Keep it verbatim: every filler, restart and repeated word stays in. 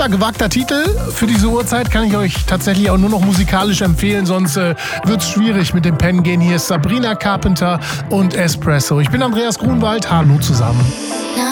Ja, gewagter Titel. Für diese Uhrzeit kann ich euch tatsächlich auch nur noch musikalisch empfehlen, sonst äh, wird es schwierig mit dem Pennen gehen. Hier ist Sabrina Carpenter und Espresso. Ich bin Andreas Grunwald. Hallo zusammen.